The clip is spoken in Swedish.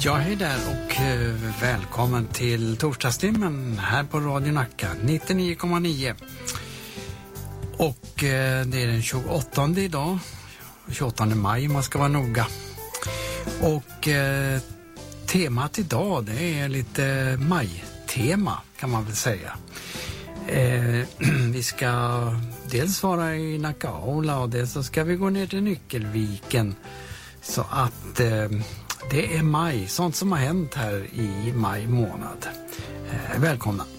Ja, hej där och välkommen till torsdagstimmen här på Radio Nacka 99,9. Och det är den 28 idag, 28 maj man ska vara noga. Och temat idag det är lite majtema kan man väl säga. Vi ska dels vara i Nackaula och dels så ska vi gå ner till Nyckelviken. Så att det är maj, sånt som har hänt här i maj månad. Välkomna!